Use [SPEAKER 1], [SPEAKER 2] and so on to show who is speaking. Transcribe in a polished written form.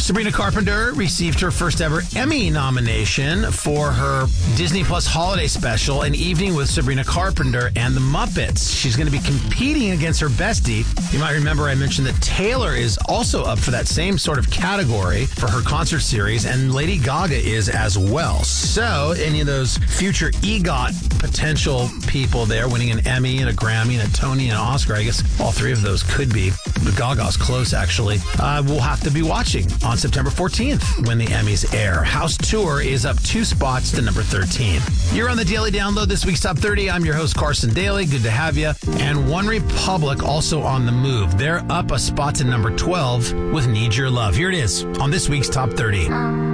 [SPEAKER 1] Sabrina Carpenter received her first ever Emmy nomination for her Disney Plus holiday special, An Evening with Sabrina Carpenter and the Muppets. She's going to be competing against her bestie. You might remember I mentioned that Taylor is also up for that same sort of category for her concert series, and Lady Gaga is as well. So any of those future EGOT potential people there winning an Emmy and a Grammy and a Tony and an Oscar, I guess all three of those could be. Gaga's close, actually. We'll have to be watching on September 14th when the Emmys air. House Tour is up 2 spots to number 13. You're on the Daily Download, this week's Top 30. I'm your host, Carson Daly. Good to have you. And One Republic also on the move. They're up a spot to number 12 with Need Your Love. Here it is on this week's Top 30.